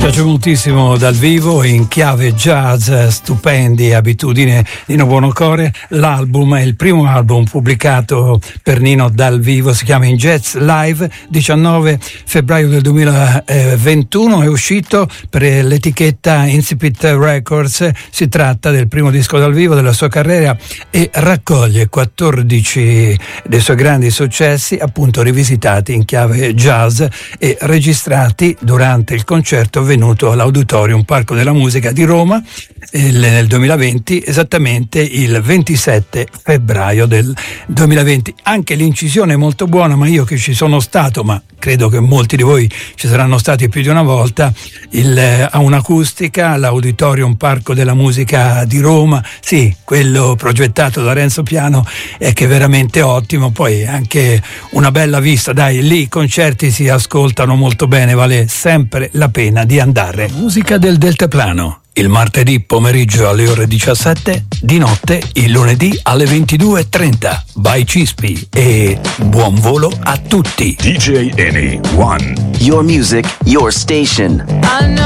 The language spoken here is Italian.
piace moltissimo dal vivo, in chiave jazz, stupendi, abitudine Nino Buonocore. L'album è il primo album pubblicato per Nino dal vivo, si chiama In Jazz Live, 19 febbraio del 2021, è uscito per l'etichetta Incipit Records. Si tratta del primo disco dal vivo della sua carriera e raccoglie 14 dei suoi grandi successi, appunto rivisitati in chiave jazz e registrati durante il concerto venuto all'Auditorium Parco della Musica di Roma nel 2020, esattamente il 27 febbraio del 2020. Anche l'incisione è molto buona, ma io che ci sono stato, ma credo che molti di voi ci saranno stati più di una volta, a un'acustica all'Auditorium Parco della Musica di Roma, sì, quello progettato da Renzo Piano, è che è veramente ottimo. Poi anche una bella vista, dai, lì i concerti si ascoltano molto bene, vale sempre la pena di andare. Musica del deltaplano, il martedì pomeriggio alle ore 17, di notte il lunedì alle 22:30. By Cispi, e buon volo a tutti. DJ Eni One. Your music, your station.